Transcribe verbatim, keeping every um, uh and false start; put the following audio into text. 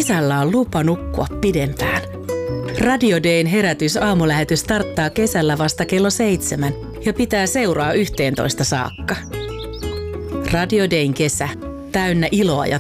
Kesällä on lupa nukkua pidempään. Radio Dayn herätys aamulähetys starttaa kesällä vasta kello seitsemän ja pitää seuraa yhteentoista saakka. Radio Dayn kesä, täynnä iloa ja